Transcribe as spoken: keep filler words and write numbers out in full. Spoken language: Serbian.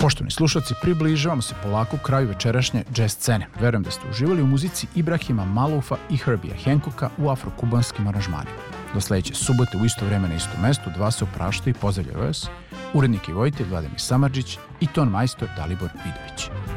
Poštovani slušalci, približavamo se polako kraju večerašnje jazz scene. Verujem da ste uživali u muzici Ibrahima Maloufa i Herbija Hancocka u afrokubanskim aranžmanima. Do sledeće subote u isto vreme na istom mestu dva se opraštaju i pozdravljaju vas, urednik i vojitelj Vladimir Samardžić i ton majstor Dalibor Vidović.